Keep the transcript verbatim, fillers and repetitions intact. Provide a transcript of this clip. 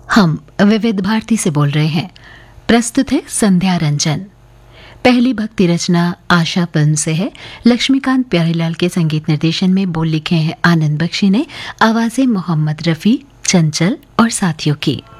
हम विविध भारती से बोल रहे हैं। प्रस्तुत है संध्या रंजन। पहली भक्ति रचना आशा फिल्म से है। लक्ष्मीकांत प्यारेलाल के संगीत निर्देशन में बोल लिखे हैं आनंद बख्शी ने, आवाजें मोहम्मद रफी, चंचल और साथियों की।